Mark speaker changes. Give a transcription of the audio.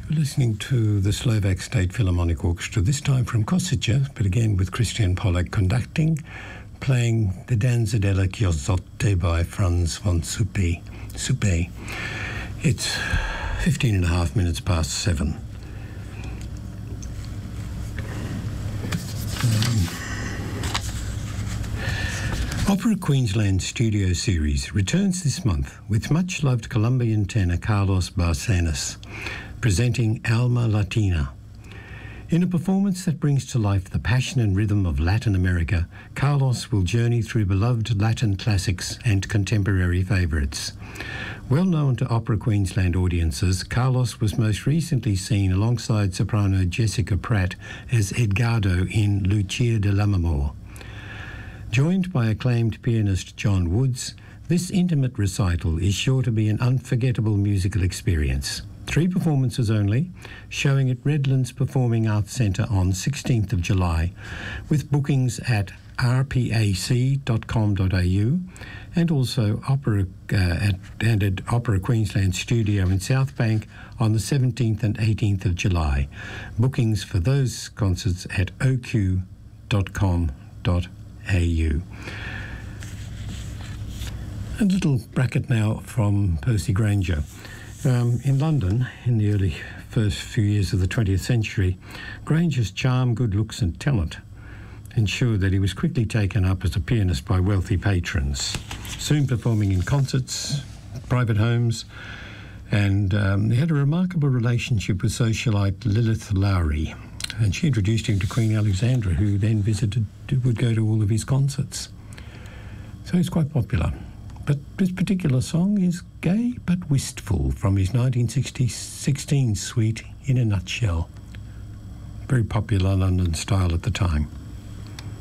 Speaker 1: Listening to the Slovak State Philharmonic Orchestra, this time from Košice, but again with Christian Pollak conducting, playing the Danza della Chiozzotte by Franz von Suppe. It's 15 and a half minutes past 7. Opera Queensland Studio Series returns this month with much-loved Colombian tenor Carlos Barcenas, presenting Alma Latina. In a performance that brings to life the passion and rhythm of Latin America, Carlos will journey through beloved Latin classics and contemporary favourites. Well known to Opera Queensland audiences, Carlos was most recently seen alongside soprano Jessica Pratt as Edgardo in Lucia de Lammermoor. Joined by acclaimed pianist John Woods, this intimate recital is sure to be an unforgettable musical experience. 3 performances only, showing at Redlands Performing Arts Centre on 16th of July, with bookings at rpac.com.au and also at Opera Queensland Studio in South Bank on the 17th and 18th of July. Bookings for those concerts at oq.com.au. A little bracket now from Percy Granger. In London, in the early first few years of the 20th century, Granger's charm, good looks and talent ensured that he was quickly taken up as a pianist by wealthy patrons, soon performing in concerts, private homes, and he had a remarkable relationship with socialite Lilith Lowry. And she introduced him to Queen Alexandra, who then would go to all of his concerts. So he's quite popular. But this particular song is gay but wistful from his 1916 suite, In a Nutshell. Very popular London style at the time.